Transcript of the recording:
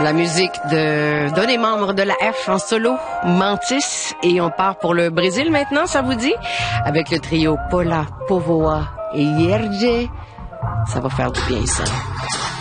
La musique d'un des membres de la F en solo, Mantis, et on part pour le Brésil maintenant, ça vous dit? Avec le trio Paula, Povoa et Yerje. Ça va faire du bien, ça.